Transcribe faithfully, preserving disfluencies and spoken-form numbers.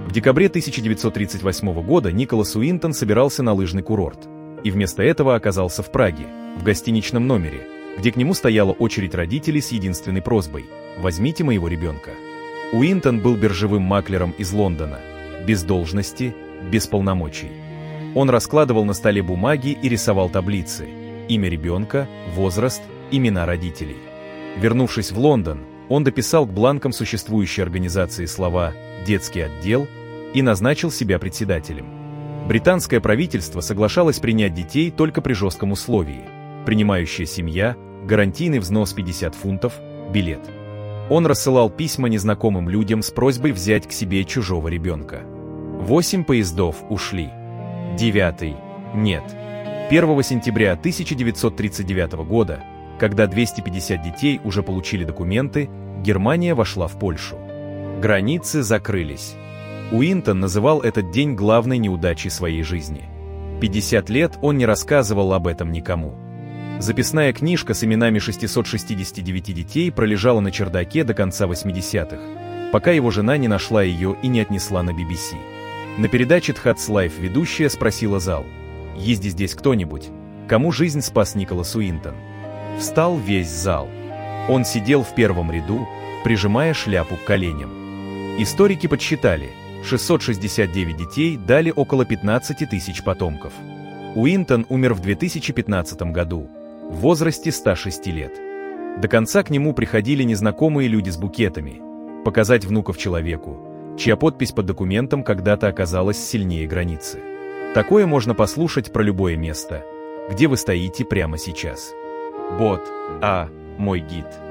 В декабре тысяча девятьсот тридцать восьмого года Николас Уинтон собирался на лыжный курорт, и вместо этого оказался в Праге, в гостиничном номере, где к нему стояла очередь родителей с единственной просьбой – «Возьмите моего ребенка». Уинтон был биржевым маклером из Лондона, без должности, без полномочий. Он раскладывал на столе бумаги и рисовал таблицы – имя ребенка, возраст, имена родителей. Вернувшись в Лондон, он дописал к бланкам существующей организации слова «детский отдел» и назначил себя председателем. Британское правительство соглашалось принять детей только при жестком условии – принимающая семья, гарантийный взнос пятьдесят фунтов, билет. Он рассылал письма незнакомым людям с просьбой взять к себе чужого ребенка. Восемь поездов ушли. Девятый – нет. первого сентября тысяча девятьсот тридцать девятого года, когда двести пятьдесят детей уже получили документы, Германия вошла в Польшу. Границы закрылись. Уинтон называл этот день главной неудачей своей жизни. пятьдесят лет он не рассказывал об этом никому. Записная книжка с именами шестисот шестидесяти девяти детей пролежала на чердаке до конца восьмидесятых, пока его жена не нашла ее и не отнесла на би би си. На передаче Тхатс Лайф ведущая спросила зал: «Есть здесь кто-нибудь, кому жизнь спас Николас Уинтон?» Встал весь зал. Он сидел в первом ряду, прижимая шляпу к коленям. Историки подсчитали, шестьсот шестьдесят девять детей дали около пятнадцати тысяч потомков. Уинтон умер в две тысячи пятнадцатом году, в возрасте ста шести лет. До конца к нему приходили незнакомые люди с букетами, показать внуков человеку, чья подпись под документом когда-то оказалась сильнее границы. Такое можно послушать про любое место, где вы стоите прямо сейчас. Бот, а, мой гид.